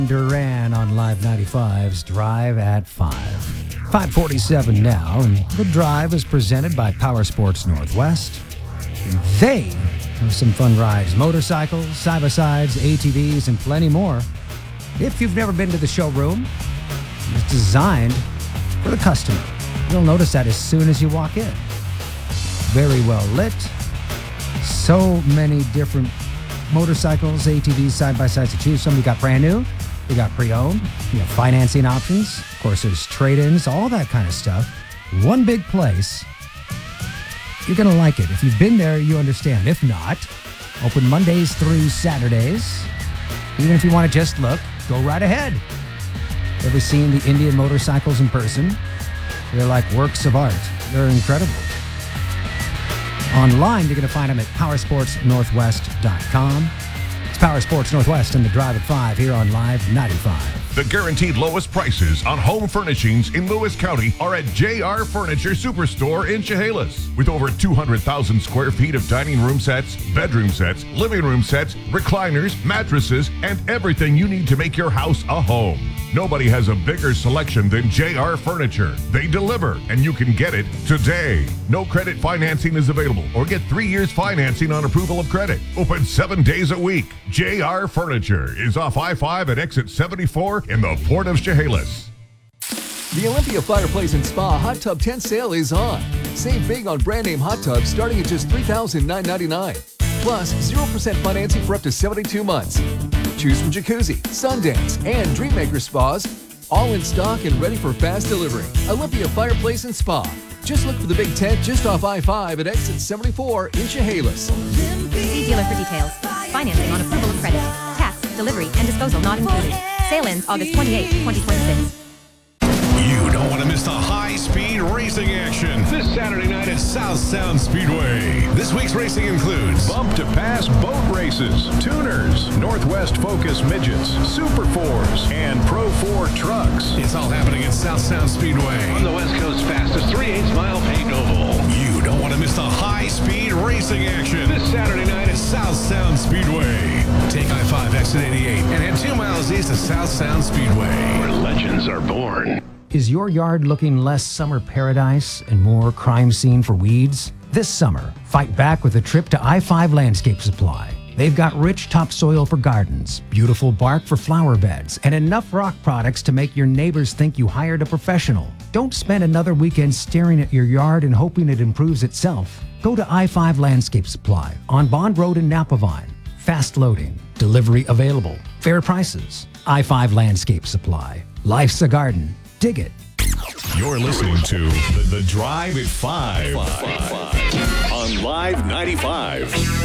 Duran on Live 95's Drive at 5. 5:47 now, and the Drive is presented by Power Sports Northwest. They have some fun rides, motorcycles, side-by-sides, ATVs, and plenty more. If you've never been to the showroom, it's designed for the customer. You'll notice that as soon as you walk in. Very well lit. So many different motorcycles, ATVs, side-by-sides to choose from. You got brand new, you got pre-owned, you have financing options. Of course, there's trade-ins, all that kind of stuff. One big place. You're going to like it. If you've been there, you understand. If not, open Mondays through Saturdays. Even if you want to just look, go right ahead. Ever seen the Indian motorcycles in person? They're like works of art. They're incredible. Online, you're going to find them at powersportsnorthwest.com. It's Power Sports Northwest and the Drive at 5 here on Live 95. The guaranteed lowest prices on home furnishings in Lewis County are at JR Furniture Superstore in Chehalis. With over 200,000 square feet of dining room sets, bedroom sets, living room sets, recliners, mattresses, and everything you need to make your house a home. Nobody has a bigger selection than JR Furniture. They deliver, and you can get it today. No credit financing is available, or get 3 years financing on approval of credit. Open 7 days a week. JR Furniture is off I-5 at exit 74 in the Port of Chehalis. The Olympia Fireplace and Spa Hot Tub Tent Sale is on. Save big on brand name hot tubs starting at just $3,999. Plus, 0% financing for up to 72 months. Choose from Jacuzzi, Sundance, and Dreammaker Spas, all in stock and ready for fast delivery. Olympia Fireplace and Spa. Just look for the big tent just off I-5 at exit 74 in Chehalis. See dealer for details. Financing on approval of credit. Tax, delivery, and disposal not included. Sale ends August 28, 2026. You don't want to miss the high-speed racing action this Saturday night at South Sound Speedway. This week's racing includes bump to pass boat races, tuners, Northwest Focus midgets, Super 4s, and Pro 4 trucks. It's all happening at South Sound Speedway. On the West Coast's fastest 3/8-mile paved oval. You don't want to miss the high-speed racing action this Saturday night at South Sound Speedway. Take I-5 exit 88 and head 2 miles east of South Sound Speedway, where legends are born. Is your yard looking less summer paradise and more crime scene for weeds? This summer, fight back with a trip to I-5 Landscape Supply. They've got rich topsoil for gardens, beautiful bark for flower beds, and enough rock products to make your neighbors think you hired a professional. Don't spend another weekend staring at your yard and hoping it improves itself. Go to I-5 Landscape Supply on Bond Road in Napavine. Fast loading, delivery available, fair prices. I-5 Landscape Supply. Life's a garden. Dig it. You're listening to The Drive at 5 on Live 95.